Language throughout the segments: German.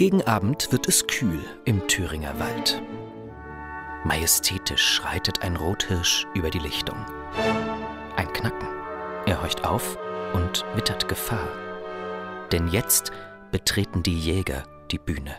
Gegen Abend wird es kühl im Thüringer Wald. Majestätisch schreitet ein Rothirsch über die Lichtung. Ein Knacken. Er horcht auf und wittert Gefahr. Denn jetzt betreten die Jäger die Bühne.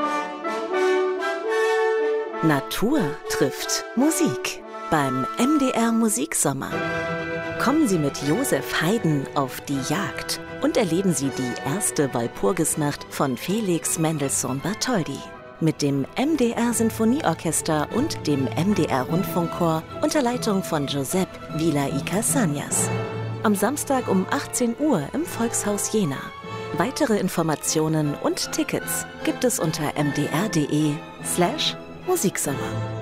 Natur trifft Musik beim MDR Musiksommer. Kommen Sie mit Josef Haydn auf die Jagd und erleben Sie die erste Walpurgisnacht von Felix Mendelssohn Bartholdy mit dem MDR Sinfonieorchester und dem MDR Rundfunkchor unter Leitung von Giuseppe Villa y Cassagnas. Am Samstag um 18 Uhr im Volkshaus Jena. Weitere Informationen und Tickets gibt es unter mdr.de/Musiksommer.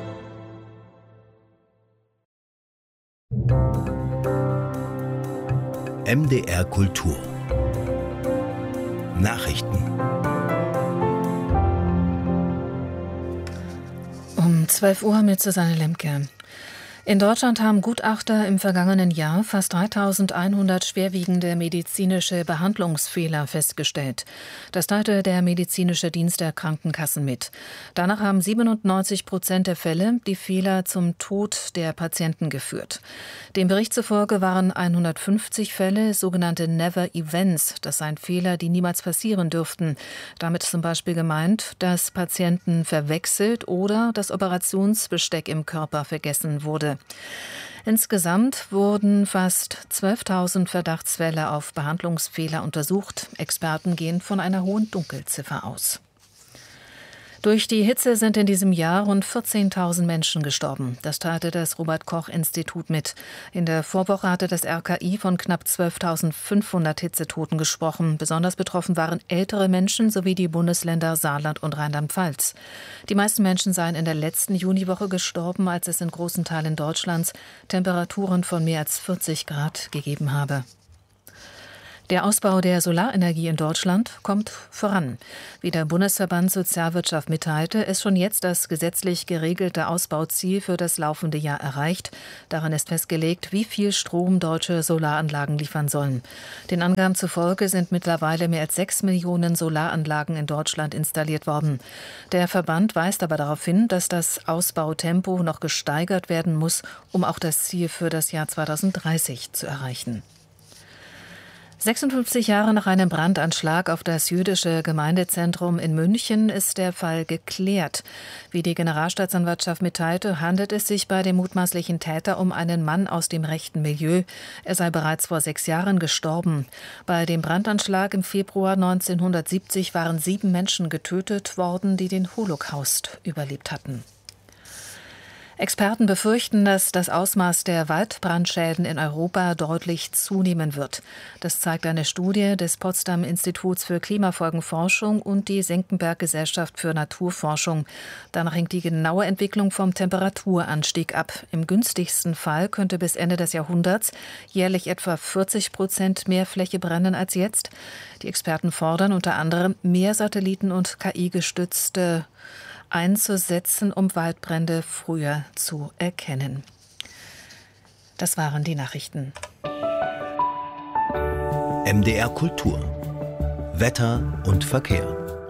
MDR Kultur Nachrichten. Um 12 Uhr mit Susanne Lemke. In Deutschland haben Gutachter im vergangenen Jahr fast 3.100 schwerwiegende medizinische Behandlungsfehler festgestellt. Das teilte der medizinische Dienst der Krankenkassen mit. Danach haben 97% der Fälle die Fehler zum Tod der Patienten geführt. Dem Bericht zufolge waren 150 Fälle sogenannte Never Events. Das seien Fehler, die niemals passieren dürften. Damit zum Beispiel gemeint, dass Patienten verwechselt oder das Operationsbesteck im Körper vergessen wurde. Insgesamt wurden fast 12.000 Verdachtsfälle auf Behandlungsfehler untersucht. Experten gehen von einer hohen Dunkelziffer aus. Durch die Hitze sind in diesem Jahr rund 14.000 Menschen gestorben. Das teilte das Robert-Koch-Institut mit. In der Vorwoche hatte das RKI von knapp 12.500 Hitzetoten gesprochen. Besonders betroffen waren ältere Menschen sowie die Bundesländer Saarland und Rheinland-Pfalz. Die meisten Menschen seien in der letzten Juniwoche gestorben, als es in großen Teilen Deutschlands Temperaturen von mehr als 40 Grad gegeben habe. Der Ausbau der Solarenergie in Deutschland kommt voran. Wie der Bundesverband Sozialwirtschaft mitteilte, ist schon jetzt das gesetzlich geregelte Ausbauziel für das laufende Jahr erreicht. Darin ist festgelegt, wie viel Strom deutsche Solaranlagen liefern sollen. Den Angaben zufolge sind mittlerweile mehr als 6 Millionen Solaranlagen in Deutschland installiert worden. Der Verband weist aber darauf hin, dass das Ausbautempo noch gesteigert werden muss, um auch das Ziel für das Jahr 2030 zu erreichen. 56 Jahre nach einem Brandanschlag auf das jüdische Gemeindezentrum in München ist der Fall geklärt. Wie die Generalstaatsanwaltschaft mitteilte, handelt es sich bei dem mutmaßlichen Täter um einen Mann aus dem rechten Milieu. Er sei bereits vor 6 Jahren gestorben. Bei dem Brandanschlag im Februar 1970 waren 7 Menschen getötet worden, die den Holocaust überlebt hatten. Experten befürchten, dass das Ausmaß der Waldbrandschäden in Europa deutlich zunehmen wird. Das zeigt eine Studie des Potsdam Instituts für Klimafolgenforschung und die Senckenberg-Gesellschaft für Naturforschung. Danach hängt die genaue Entwicklung vom Temperaturanstieg ab. Im günstigsten Fall könnte bis Ende des Jahrhunderts jährlich etwa 40% mehr Fläche brennen als jetzt. Die Experten fordern unter anderem mehr Satelliten- und KI-gestützte einzusetzen, um Waldbrände früher zu erkennen. Das waren die Nachrichten. MDR Kultur Wetter und Verkehr.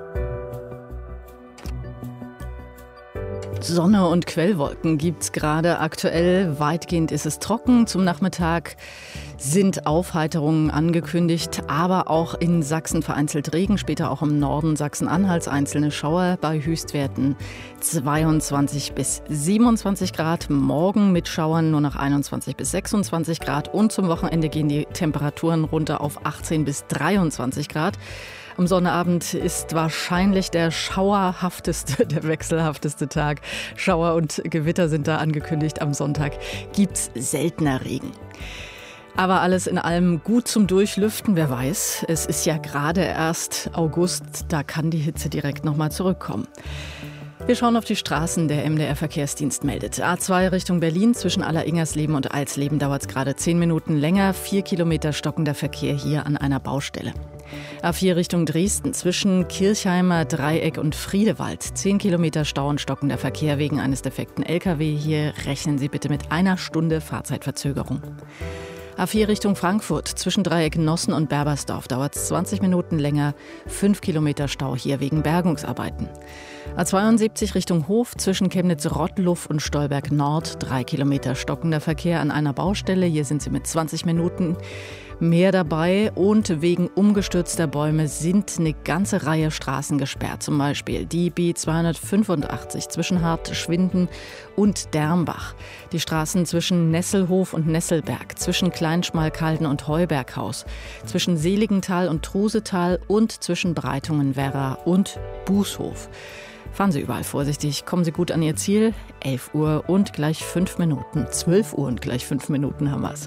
Sonne und Quellwolken gibt's gerade aktuell. Weitgehend ist es trocken. Zum Nachmittag sind Aufheiterungen angekündigt, aber auch in Sachsen vereinzelt Regen, später auch im Norden Sachsen-Anhalts einzelne Schauer bei Höchstwerten 22 bis 27 Grad. Morgen mit Schauern nur noch 21 bis 26 Grad und zum Wochenende gehen die Temperaturen runter auf 18 bis 23 Grad. Am Sonnabend ist wahrscheinlich der schauerhafteste, der wechselhafteste Tag. Schauer und Gewitter sind da angekündigt. Am Sonntag gibt's seltener Regen. Aber alles in allem gut zum Durchlüften. Wer weiß, es ist ja gerade erst August, da kann die Hitze direkt nochmal zurückkommen. Wir schauen auf die Straßen, der MDR-Verkehrsdienst meldet. A2 Richtung Berlin, zwischen Alleringersleben und Alsleben dauert es gerade 10 Minuten länger. 4 Kilometer stockender Verkehr hier an einer Baustelle. A4 Richtung Dresden, zwischen Kirchheimer Dreieck und Friedewald. 10 Kilometer Stau und stockender Verkehr wegen eines defekten LKW. Hier rechnen Sie bitte mit 1 Stunde Fahrzeitverzögerung. A4 Richtung Frankfurt, zwischen Dreieck Nossen und Berbersdorf dauert es 20 Minuten länger, 5 Kilometer Stau hier wegen Bergungsarbeiten. A72 Richtung Hof, zwischen Chemnitz-Rottluff und Stolberg Nord, 3 Kilometer stockender Verkehr an einer Baustelle. Hier sind Sie mit 20 Minuten mehr dabei und wegen umgestürzter Bäume sind eine ganze Reihe Straßen gesperrt. Zum Beispiel die B285 zwischen Hartschwinden und Dermbach. Die Straßen zwischen Nesselhof und Nesselberg, zwischen Kleinschmalkalden und Heuberghaus, zwischen Seligenthal und Trusetal und zwischen Breitungen-Werra und Bußhof. Fahren Sie überall vorsichtig, kommen Sie gut an Ihr Ziel. 11 Uhr und gleich 5 Minuten. 12 Uhr und gleich 5 Minuten haben wir's.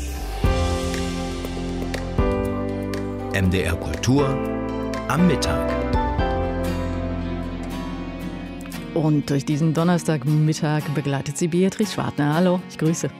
MDR Kultur am Mittag. Und durch diesen Donnerstagmittag begleitet Sie Beatrice Schwartner. Hallo, ich grüße.